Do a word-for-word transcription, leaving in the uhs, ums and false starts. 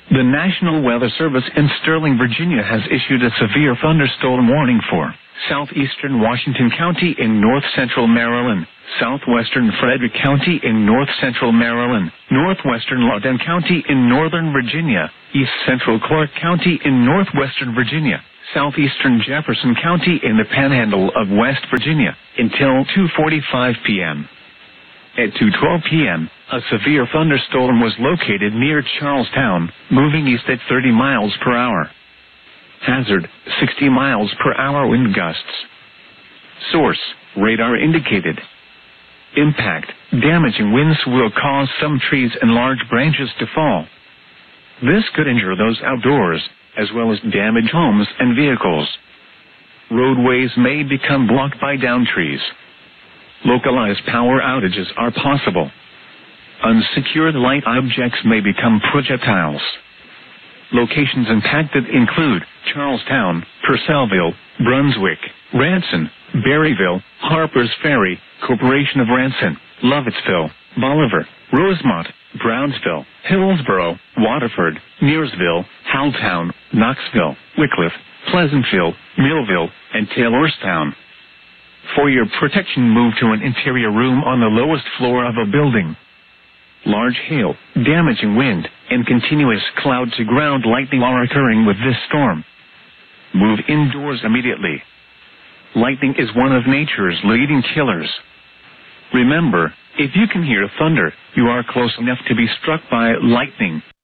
The National Weather Service in Sterling, Virginia has issued a severe thunderstorm warning for southeastern Washington County in north-central Maryland, southwestern Frederick County in north-central Maryland, northwestern Loudoun County in northern Virginia, east-central Clark County in northwestern Virginia, southeastern Jefferson County in the panhandle of West Virginia, until two forty-five p m At two twelve p m, a severe thunderstorm was located near Charlestown, moving east at thirty miles per hour. Hazard, sixty miles per hour wind gusts. Source, radar indicated. Impact, damaging winds will cause some trees and large branches to fall. This could injure those outdoors, as well as damage homes and vehicles. Roadways may become blocked by downed trees. Localized power outages are possible. Unsecured light objects may become projectiles. Locations impacted include Charlestown, Purcellville, Brunswick, Ranson, Berryville, Harpers Ferry, Corporation of Ranson, Lovettsville, Bolivar, Rosemont, Brownsville, Hillsborough, Waterford, Nearsville, Howelltown, Knoxville, Wickliffe, Pleasantville, Millville, and Taylorstown. For your protection, move to an interior room on the lowest floor of a building. Large hail, damaging wind, and continuous cloud-to-ground lightning are occurring with this storm. Move indoors immediately. Lightning is one of nature's leading killers. Remember, if you can hear thunder, you are close enough to be struck by lightning.